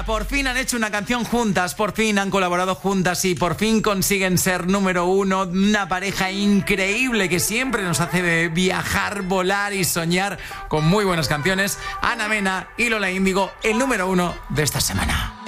por fin han hecho una canción juntas, por fin han colaborado juntas y por fin consiguen ser número uno. Una pareja increíble que siempre nos hace viajar, volar y soñar con muy buenas canciones. Ana Mena y Lola Índigo, el número uno de esta semana.